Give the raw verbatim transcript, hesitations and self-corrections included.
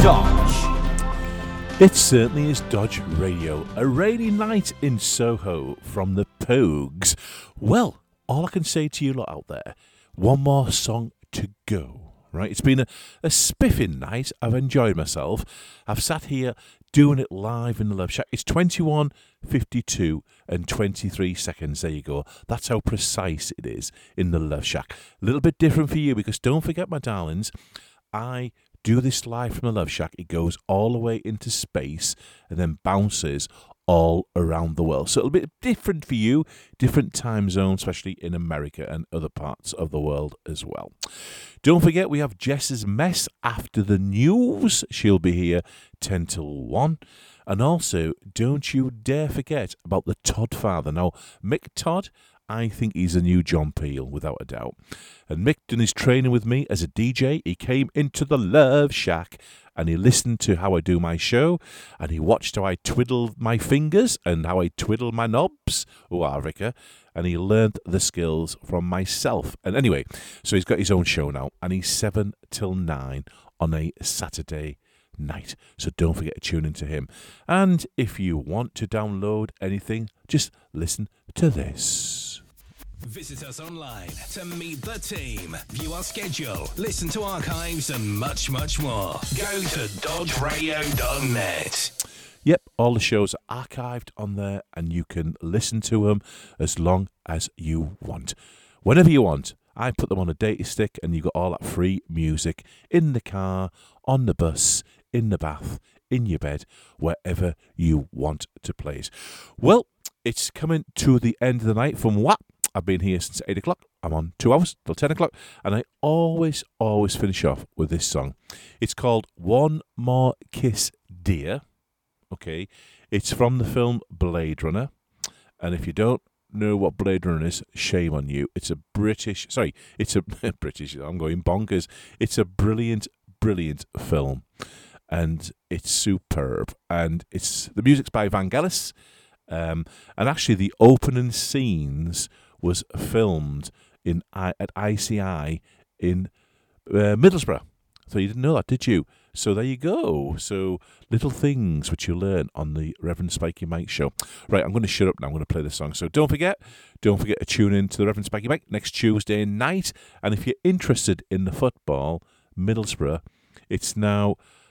Dodge. It certainly is Dodge Radio, a rainy night in Soho from the Pogues. Well, all I can say to you lot out there, one more song to go, right? It's been a, a spiffing night. I've enjoyed myself. I've sat here doing it live in the Love Shack. It's twenty-one, fifty-two and twenty-three seconds. There you go. That's how precise it is in the Love Shack. A little bit different for you because don't forget, my darlings, I do this live from the Love Shack. It goes all the way into space and then bounces all around the world. So it'll be different for you, different time zone, especially in America and other parts of the world as well. Don't forget, we have Jess's Mess after the news. She'll be here ten till one. And also, don't you dare forget about the Todd father. Now, Mick Todd, I think he's a new John Peel, without a doubt. And Mick done his training with me as a D J. He came into the Love Shack and he listened to how I do my show and he watched how I twiddle my fingers and how I twiddle my knobs, oh, Africa, and he learned the skills from myself. And anyway, so he's got his own show now and he's seven till nine on a Saturday night. So don't forget to tune into him. And if you want to download anything, just listen to this. Visit us online to meet the team, view our schedule, listen to archives and much, much more. Go to dodge radio dot net. Yep, all the shows are archived on there and you can listen to them as long as you want. Whenever you want. I put them on a data stick and you got all that free music in the car, on the bus, in the bath, in your bed, wherever you want to play it. Well, it's coming to the end of the night from what? I've been here since eight o'clock. I'm on two hours till ten o'clock. And I always, always finish off with this song. It's called One More Kiss, Dear. Okay. It's from the film Blade Runner. And if you don't know what Blade Runner is, shame on you. It's a British, sorry, it's a British, I'm going bonkers. It's a brilliant, brilliant film. And it's superb. And it's the music's by Vangelis. Um, and actually the opening scenes was filmed in at I C I in uh, Middlesbrough. So you didn't know that, did you? So there you go. So little things which you learn on the Reverend Spiky Mike show. Right, I'm going to shut up now. I'm going to play this song. So don't forget, don't forget to tune in to the Reverend Spiky Mike next Tuesday night. And if you're interested in the football, Middlesbrough, it's now